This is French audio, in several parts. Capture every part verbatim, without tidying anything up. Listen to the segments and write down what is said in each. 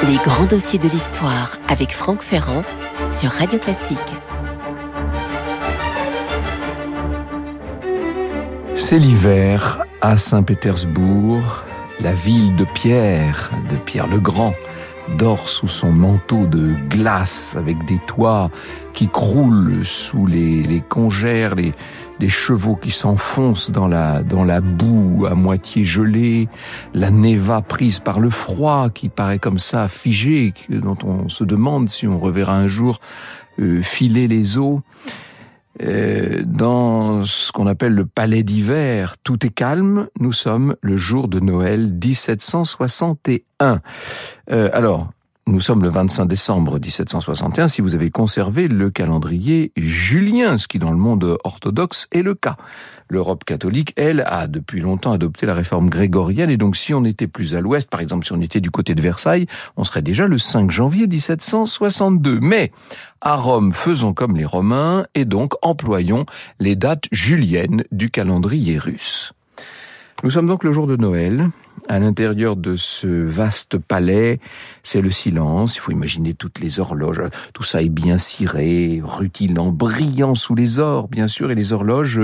Les grands dossiers de l'histoire avec Franck Ferrand sur Radio Classique. C'est l'hiver à Saint-Pétersbourg. La ville de Pierre, de Pierre le Grand, dort sous son manteau de glace avec des toits qui croulent sous les, les congères, les, des chevaux qui s'enfoncent dans la, dans la boue à moitié gelée, la néva prise par le froid qui paraît comme ça figée, dont on se demande si on reverra un jour euh, filer les eaux. Euh, dans ce qu'on appelle le palais d'hiver, tout est calme. Nous sommes le jour de Noël dix-sept cent soixante et un. Euh, alors, nous sommes le vingt-cinq décembre dix-sept cent soixante et un si vous avez conservé le calendrier julien, ce qui dans le monde orthodoxe est le cas. L'Europe catholique, elle, a depuis longtemps adopté la réforme grégorienne, et donc si on était plus à l'ouest, par exemple si on était du côté de Versailles, on serait déjà le cinq janvier dix-sept cent soixante-deux. Mais à Rome, faisons comme les Romains, et donc employons les dates juliennes du calendrier russe. Nous sommes donc le jour de Noël. À l'intérieur de ce vaste palais, c'est le silence. Il faut imaginer toutes les horloges. Tout ça est bien ciré, rutilant, brillant sous les ors, bien sûr. Et les horloges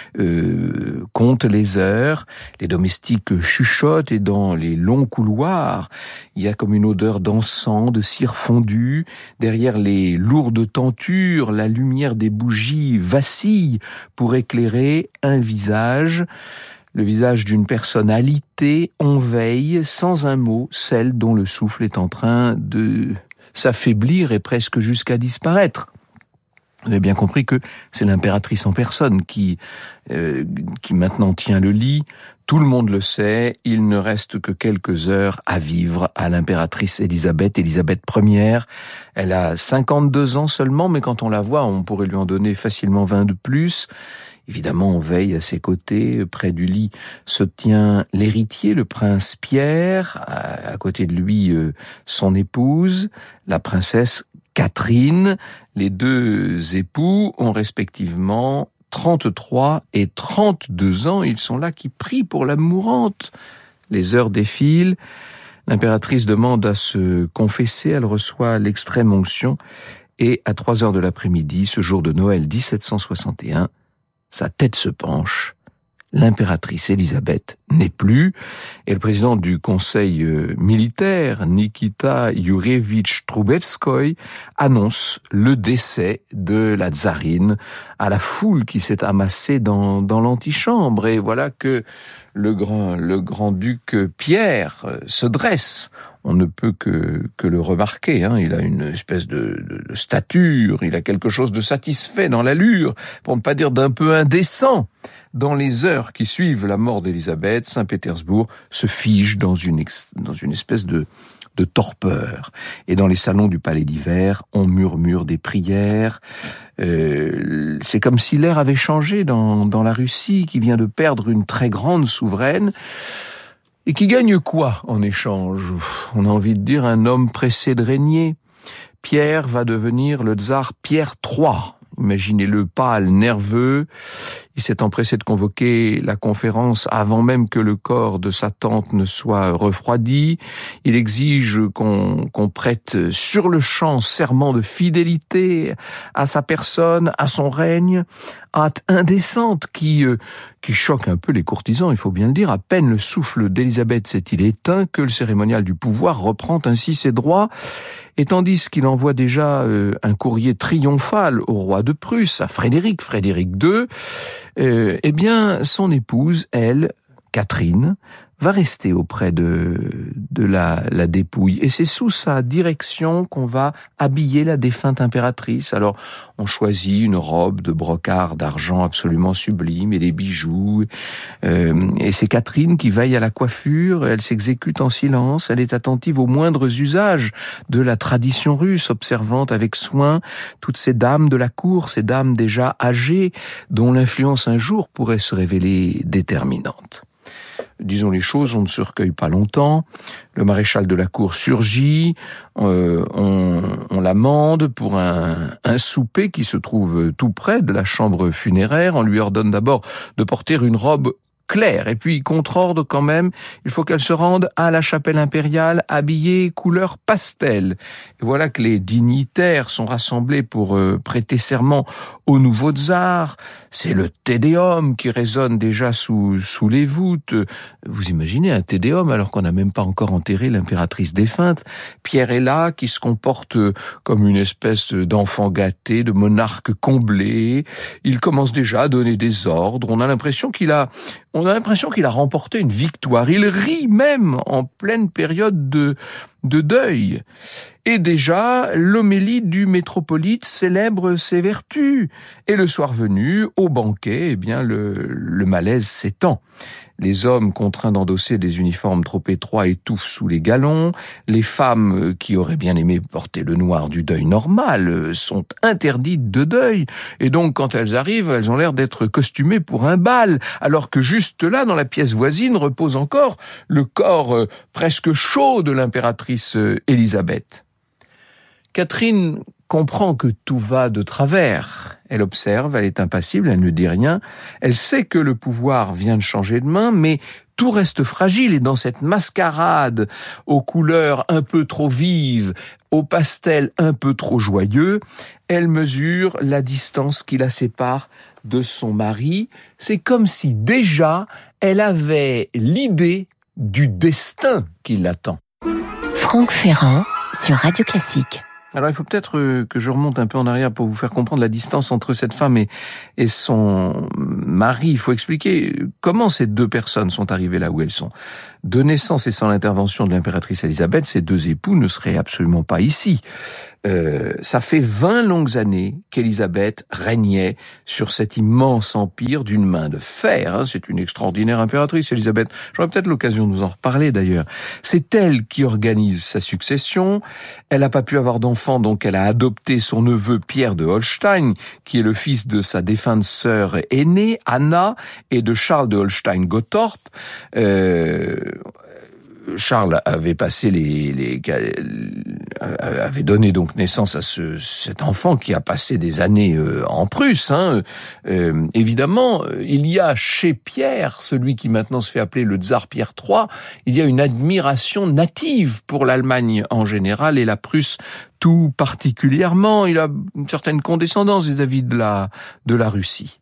euh, comptent les heures. Les domestiques chuchotent et dans les longs couloirs, il y a comme une odeur d'encens, de cire fondue. Derrière les lourdes tentures, la lumière des bougies vacille pour éclairer un visage. Le visage d'une personne alitée, on veille, sans un mot, celle dont le souffle est en train de s'affaiblir et presque jusqu'à disparaître. Vous avez bien compris que c'est l'impératrice en personne qui, euh, qui maintenant tient le lit. Tout le monde le sait, il ne reste que quelques heures à vivre à l'impératrice Élisabeth, Élisabeth première. Elle a cinquante-deux ans seulement, mais quand on la voit, on pourrait lui en donner facilement vingt de plus. Évidemment, on veille à ses côtés. Près du lit se tient l'héritier, le prince Pierre. À côté de lui, son épouse, la princesse Catherine. Les deux époux ont respectivement trente-trois et trente-deux ans. Ils sont là qui prient pour la mourante. Les heures défilent. L'impératrice demande à se confesser. Elle reçoit l'extrême onction. Et à trois heures de l'après-midi, ce jour de Noël dix-sept cent soixante et un, sa tête se penche, l'impératrice Élisabeth n'est plus, et le président du conseil militaire, Nikita Yurievitch Troubetskoï, annonce le décès de la tsarine à la foule qui s'est amassée dans, dans l'antichambre. Et voilà que le grand, le grand-duc Pierre se dresse. On ne peut que, que le remarquer, hein. Il a une espèce de, de, de stature, il a quelque chose de satisfait dans l'allure, pour ne pas dire d'un peu indécent. Dans les heures qui suivent la mort d'Élisabeth, Saint-Pétersbourg se fige dans une, ex, dans une espèce de, de torpeur. Et dans les salons du palais d'hiver, on murmure des prières. Euh, c'est comme si l'air avait changé dans, dans la Russie, qui vient de perdre une très grande souveraine. Et qui gagne quoi en échange? On a envie de dire un homme pressé de régner. Pierre va devenir le tsar Pierre trois. Imaginez-le pâle, nerveux. Il s'est empressé de convoquer la conférence avant même que le corps de sa tante ne soit refroidi. Il exige qu'on, qu'on prête sur le champ serment de fidélité à sa personne, à son règne. Hâte indécente qui, euh, qui choque un peu les courtisans, il faut bien le dire. À peine le souffle d'Élisabeth s'est-il éteint que le cérémonial du pouvoir reprend ainsi ses droits. Et tandis qu'il envoie déjà euh, un courrier triomphal au roi de Prusse, à Frédéric, Frédéric deux, euh, eh bien, son épouse, elle, Catherine, va rester auprès de, de la, la dépouille. Et c'est sous sa direction qu'on va habiller la défunte impératrice. Alors, on choisit une robe de brocart d'argent absolument sublime et des bijoux. Euh, et c'est Catherine qui veille à la coiffure. Elle s'exécute en silence. Elle est attentive aux moindres usages de la tradition russe, observant avec soin toutes ces dames de la cour, ces dames déjà âgées, dont l'influence un jour pourrait se révéler déterminante. Disons les choses, on ne se recueille pas longtemps. Le maréchal de la cour surgit, euh, on, on l'amende pour un, un souper qui se trouve tout près de la chambre funéraire. On lui ordonne d'abord de porter une robe clair. Et puis, contre-ordre quand même, il faut qu'elle se rende à la chapelle impériale habillée couleur pastel. Et voilà que les dignitaires sont rassemblés pour euh, prêter serment au nouveau tsar. C'est le Te Deum qui résonne déjà sous, sous les voûtes. Vous imaginez un Te Deum alors qu'on n'a même pas encore enterré l'impératrice défunte. Pierre est là, qui se comporte comme une espèce d'enfant gâté, de monarque comblé. Il commence déjà à donner des ordres. On a l'impression qu'il a On a l'impression qu'il a remporté une victoire. Il rit même en pleine période de, de deuil. Et déjà, l'homélie du métropolite célèbre ses vertus. Et le soir venu, au banquet, eh bien, le, le malaise s'étend. Les hommes contraints d'endosser des uniformes trop étroits étouffent sous les galons. Les femmes qui auraient bien aimé porter le noir du deuil normal sont interdites de deuil. Et donc, quand elles arrivent, elles ont l'air d'être costumées pour un bal. Alors que juste là, dans la pièce voisine, repose encore le corps presque chaud de l'impératrice Élisabeth. Catherine comprend que tout va de travers. Elle observe, elle est impassible, elle ne dit rien. Elle sait que le pouvoir vient de changer de main, mais tout reste fragile. Et dans cette mascarade aux couleurs un peu trop vives, aux pastels un peu trop joyeux, elle mesure la distance qui la sépare de son mari. C'est comme si déjà elle avait l'idée du destin qui l'attend. Franck Ferrand sur Radio Classique. Alors il faut peut-être que je remonte un peu en arrière pour vous faire comprendre la distance entre cette femme et, et son mari. Il faut expliquer comment ces deux personnes sont arrivées là où elles sont. De naissance et sans l'intervention de l'impératrice Élisabeth, ces deux époux ne seraient absolument pas ici. Euh, ça fait vingt longues années qu'Élisabeth régnait sur cet immense empire d'une main de fer. Hein. C'est une extraordinaire impératrice, Élisabeth. J'aurai peut-être l'occasion de vous en reparler d'ailleurs. C'est elle qui organise sa succession. Elle n'a pas pu avoir d'enfant, donc elle a adopté son neveu Pierre de Holstein, qui est le fils de sa défunte sœur aînée, Anna, et de Charles de Holstein-Gottorp. Euh, Charles avait passé les, les avait donné donc naissance à ce cet enfant qui a passé des années euh, en Prusse. Hein. Euh, évidemment, il y a chez Pierre, celui qui maintenant se fait appeler le tsar Pierre trois, il y a une admiration native pour l'Allemagne en général et la Prusse tout particulièrement. Il a une certaine condescendance vis-à-vis de la de la Russie.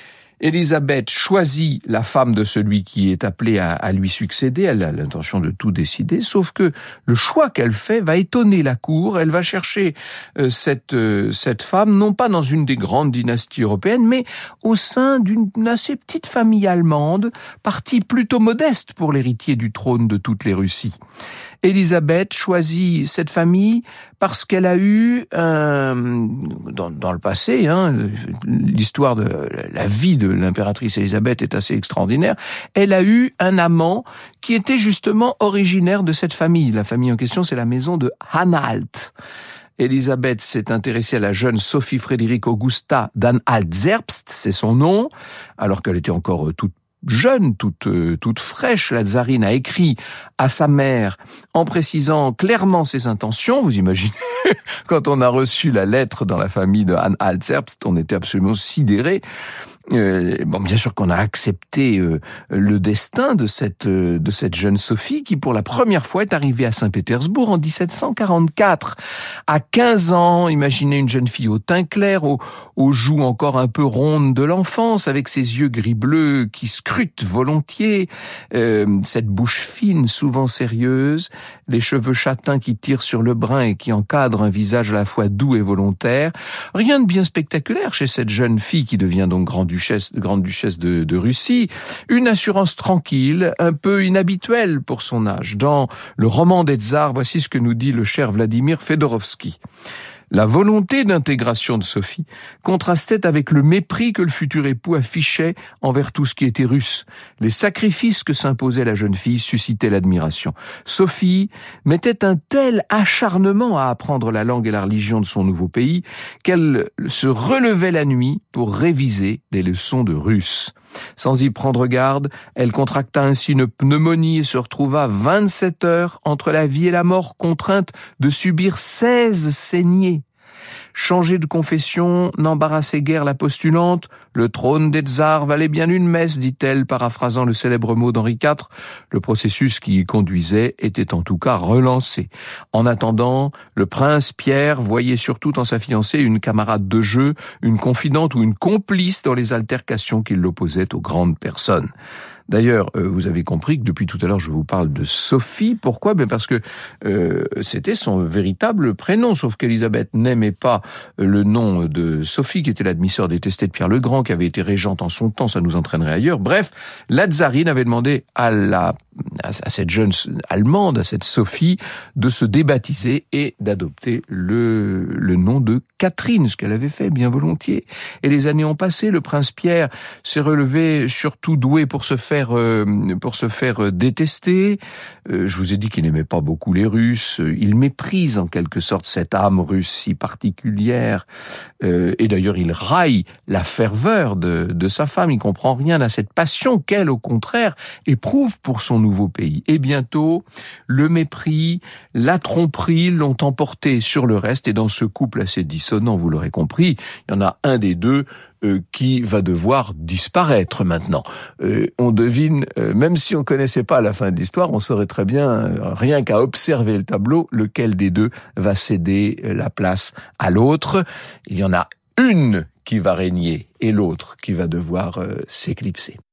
Élisabeth choisit la femme de celui qui est appelé à, à lui succéder. Elle a l'intention de tout décider, sauf que le choix qu'elle fait va étonner la cour. Elle va chercher euh, cette euh, cette femme, non pas dans une des grandes dynasties européennes, mais au sein d'une assez petite famille allemande, partie plutôt modeste pour l'héritier du trône de toutes les Russies. Élisabeth choisit cette famille parce qu'elle a eu, euh, dans, dans le passé, hein, l'histoire de la vie de l'impératrice Élisabeth est assez extraordinaire, elle a eu un amant qui était justement originaire de cette famille. La famille en question, c'est la maison de Anhalt. Élisabeth s'est intéressée à la jeune Sophie Frédérique Augusta d'Anhalt-Zerbst, c'est son nom, alors qu'elle était encore toute jeune, toute, toute fraîche. La tsarine a écrit à sa mère en précisant clairement ses intentions. Vous imaginez, quand on a reçu la lettre dans la famille de Anhalt-Zerbst, on était absolument sidérés. Euh, bon, bien sûr qu'on a accepté euh, le destin de cette euh, de cette jeune Sophie qui, pour la première fois, est arrivée à Saint-Pétersbourg en dix-sept cent quarante-quatre. À quinze ans, imaginez une jeune fille au teint clair, aux, aux joues encore un peu rondes de l'enfance, avec ses yeux gris-bleu qui scrutent volontiers, euh, cette bouche fine, souvent sérieuse, les cheveux châtains qui tirent sur le brin et qui encadrent un visage à la fois doux et volontaire. Rien de bien spectaculaire chez cette jeune fille qui devient donc grande-duchesse Duchesse, grande duchesse de, de Russie, une assurance tranquille, un peu inhabituelle pour son âge. Dans le roman des tsars, voici ce que nous dit le cher Vladimir Fedorovski. La volonté d'intégration de Sophie contrastait avec le mépris que le futur époux affichait envers tout ce qui était russe. Les sacrifices que s'imposait la jeune fille suscitaient l'admiration. Sophie mettait un tel acharnement à apprendre la langue et la religion de son nouveau pays qu'elle se relevait la nuit pour réviser des leçons de russe. Sans y prendre garde, elle contracta ainsi une pneumonie et se retrouva vingt-sept heures entre la vie et la mort, contrainte de subir seize saignées. Changer de confession n'embarrassait guère la postulante. Le trône des tsars valait bien une messe, dit-elle, paraphrasant le célèbre mot d'Henri quatre. Le processus qui y conduisait était en tout cas relancé. En attendant, le prince Pierre voyait surtout en sa fiancée une camarade de jeu, une confidente ou une complice dans les altercations qui l'opposaient aux grandes personnes. D'ailleurs, euh, vous avez compris que depuis tout à l'heure, je vous parle de Sophie. Pourquoi ? Ben parce que euh, c'était son véritable prénom, sauf qu'Élisabeth n'aimait pas le nom de Sophie, qui était la demi-sœur détestée de Pierre le Grand, qui avait été régente en son temps, ça nous entraînerait ailleurs. Bref, la tsarine avait demandé à la à cette jeune Allemande, à cette Sophie, de se débaptiser et d'adopter le, le nom de Catherine, ce qu'elle avait fait bien volontiers. Et les années ont passé, le prince Pierre s'est relevé surtout doué pour se faire, euh, pour se faire détester. Euh, je vous ai dit qu'il n'aimait pas beaucoup les Russes. Il méprise en quelque sorte cette âme russe si particulière. Euh, et d'ailleurs, il raille la ferveur de, de sa femme. Il comprend rien à cette passion qu'elle, au contraire, éprouve pour son nouveau pays. Et bientôt, le mépris, la tromperie l'ont emporté sur le reste. Et dans ce couple assez dissonant, vous l'aurez compris, il y en a un des deux euh, qui va devoir disparaître maintenant. Euh, on devine, euh, même si on connaissait pas la fin de l'histoire, on saurait très bien, euh, rien qu'à observer le tableau, lequel des deux va céder la place à l'autre. Il y en a une qui va régner et l'autre qui va devoir euh, s'éclipser.